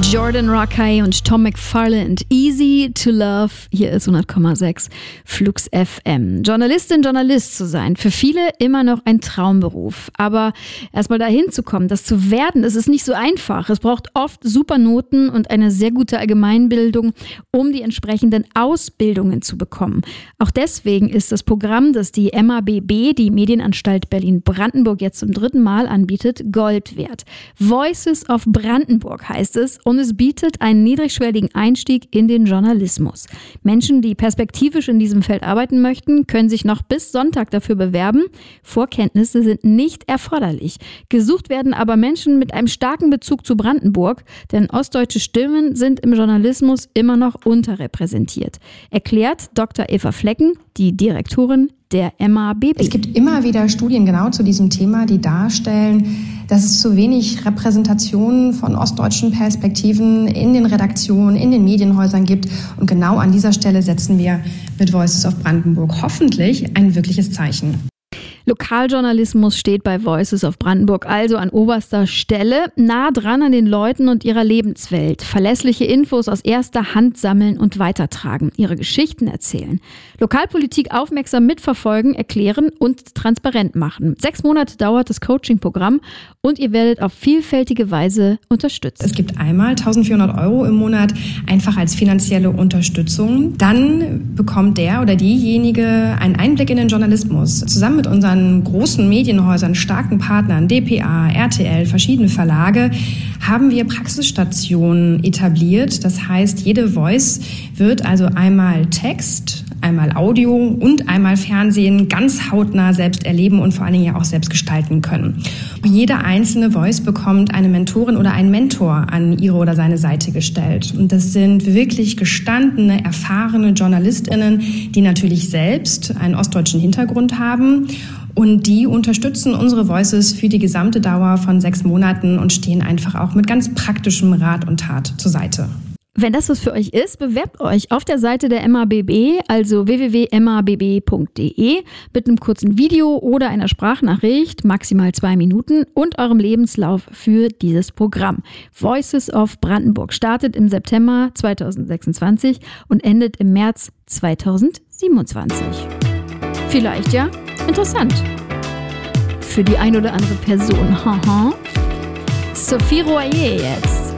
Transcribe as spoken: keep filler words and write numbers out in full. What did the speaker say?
Jordan Rakei und Tom McFarland. Easy to Love. Hier ist hundert Komma sechs Flux F M. Journalistin, Journalist zu sein, für viele immer noch ein Traumberuf. Aber erstmal dahin zu kommen, das zu werden, das ist nicht so einfach. Es braucht oft super Noten und eine sehr gute Allgemeinbildung, um die entsprechenden Ausbildungen zu bekommen. Auch deswegen ist das Programm, das die M A B B, die Medienanstalt Berlin-Brandenburg, jetzt zum dritten Mal anbietet, Gold wert. Voices of Brandenburg heißt es. Und es bietet einen niedrigschwelligen Einstieg in den Journalismus. Menschen, die perspektivisch in diesem Feld arbeiten möchten, können sich noch bis Sonntag dafür bewerben. Vorkenntnisse sind nicht erforderlich. Gesucht werden aber Menschen mit einem starken Bezug zu Brandenburg, denn ostdeutsche Stimmen sind im Journalismus immer noch unterrepräsentiert. Erklärt Doktor Eva Flecken, die Direktorin der M A B B. Es gibt immer wieder Studien genau zu diesem Thema, die darstellen, dass es zu wenig Repräsentation von ostdeutschen Perspektiven in den Redaktionen, in den Medienhäusern gibt. Und genau an dieser Stelle setzen wir mit Voices of Brandenburg hoffentlich ein wirkliches Zeichen. Lokaljournalismus steht bei Voices of Brandenburg also an oberster Stelle, nah dran an den Leuten und ihrer Lebenswelt. Verlässliche Infos aus erster Hand sammeln und weitertragen, ihre Geschichten erzählen. Lokalpolitik aufmerksam mitverfolgen, erklären und transparent machen. Sechs Monate dauert das Coaching-Programm und ihr werdet auf vielfältige Weise unterstützt. Es gibt einmal eintausendvierhundert Euro im Monat einfach als finanzielle Unterstützung. Dann bekommt der oder diejenige einen Einblick in den Journalismus. Zusammen mit unseren großen Medienhäusern, starken Partnern, D P A, R T L, verschiedene Verlage, haben wir Praxisstationen etabliert. Das heißt, jede Voice wird also einmal Text, einmal Audio und einmal Fernsehen ganz hautnah selbst erleben und vor allen Dingen ja auch selbst gestalten können. Jede einzelne Voice bekommt eine Mentorin oder einen Mentor an ihre oder seine Seite gestellt. Und das sind wirklich gestandene, erfahrene JournalistInnen, die natürlich selbst einen ostdeutschen Hintergrund haben. Und die unterstützen unsere Voices für die gesamte Dauer von sechs Monaten und stehen einfach auch mit ganz praktischem Rat und Tat zur Seite. Wenn das was für euch ist, bewerbt euch auf der Seite der M A B B, also w w w punkt m a b b punkt d e, mit einem kurzen Video oder einer Sprachnachricht, maximal zwei Minuten, und eurem Lebenslauf für dieses Programm. Voices of Brandenburg startet im September zweitausendsechsundzwanzig und endet im März zweitausendsiebenundzwanzig. Vielleicht ja interessant für die ein oder andere Person. Haha. Sophie Royer jetzt.